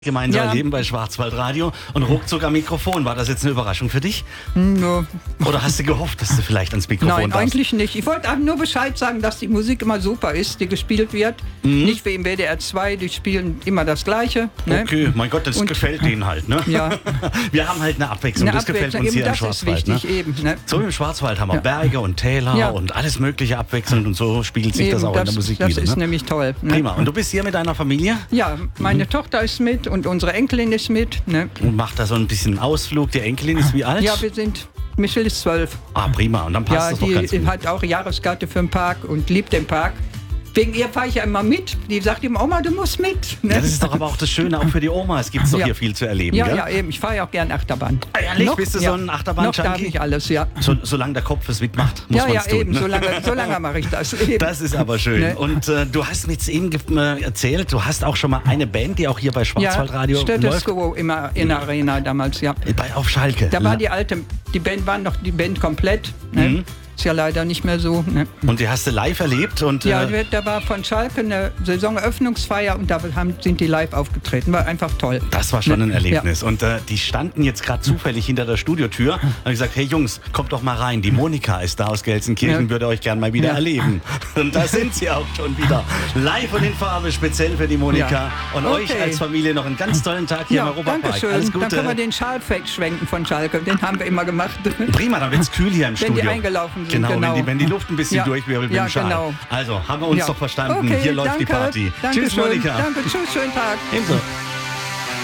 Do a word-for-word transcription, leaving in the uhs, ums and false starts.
Gemeinsam Ja. leben bei Schwarzwaldradio und ruckzuck am Mikrofon. War das jetzt eine Überraschung für dich? No. Oder hast du gehofft, dass du vielleicht ans Mikrofon Nein, darfst? eigentlich nicht. Ich wollte nur Bescheid sagen, dass die Musik immer super ist, die gespielt wird. Mhm. Nicht wie im W D R zwei, die spielen immer das Gleiche. Ne? Okay, mein Gott, das Und- gefällt denen halt, ne? Ja. Wir haben halt eine Abwechslung, Eine das gefällt Abwechslung, uns eben hier im das ist Schwarzwald. wichtig, Ne? eben. Ne? So im Schwarzwald haben wir Ja. Berge und Täler Ja. und alles mögliche abwechselnd und so spiegelt sich Eben, das auch in der Musik das wieder. ist Ne? nämlich toll. Ne? Prima. Und du bist hier mit deiner Familie Ja, meine Tochter ist mit und unsere Enkelin ist mit. Ne? und macht da so ein bisschen Ausflug. Die Enkelin ist wie alt? Ja, wir sind, Michelle ist zwölf. Ah, prima. Und dann passt Ja, das doch ganz die gut. hat auch Jahreskarte für den Park und liebt den Park. Wegen ihr fahre ich ja immer mit. Die sagt ihm, Oma, du musst mit. Ne? Ja, das ist doch aber auch das Schöne, auch für die Oma. Es gibt doch Ja. hier viel zu erleben, Ja, gell? ja, eben. Ich fahre ja auch gern Achterbahn. Ah, ehrlich? Noch, Bist du so ja. ein Achterbahn-Junkie? Noch darf ich alles, ja. So, solange der Kopf es mitmacht, muss Ja, man ja, es tun. eben. Ne? So lange, so lange mache ich das. Eben. Das ist aber schön. Ne? Und äh, du hast mir jetzt eben ge- äh, erzählt, du hast auch schon mal eine Band, die auch hier bei Schwarzwaldradio ja, Status läuft. Quo immer in der Arena damals, ja. Bei, auf Schalke. Da war die alte, die Band war noch die Band komplett. Ne? Mhm. Ist ja leider nicht mehr so. Ne? Und die hast du live erlebt und Ja, äh, da war von Schalke eine Saisoneröffnungsfeier und da haben, sind die live aufgetreten. War einfach toll. das war schon Ne? ein Erlebnis. Und äh, die standen jetzt gerade zufällig hinter der Studiotür und haben gesagt, hey Jungs, kommt doch mal rein. Die Monika ist da aus Gelsenkirchen, Ja. würde euch gern mal wieder Ja. erleben. Und da sind sie auch schon wieder. Live und in Farbe, speziell für die Monika. Ja. Und Okay. euch als Familie noch einen ganz tollen Tag hier Ja, im Europapark. danke schön. Alles Gute. Dann können wir den Schal schwenken von Schalke. Den haben wir immer gemacht. Prima, dann wird's kühl hier im Wenn die Studio. eingelaufen sind, Genau, genau. Wenn, die, wenn die Luft ein bisschen Ja. durchwirbelt Ja, mit dem Schal. genau. Also, haben wir uns Ja. doch verstanden. Okay, Hier läuft danke. die Party. Danke Tschüss, schön. Monika. Danke, tschüss, schönen Tag. Ebenso.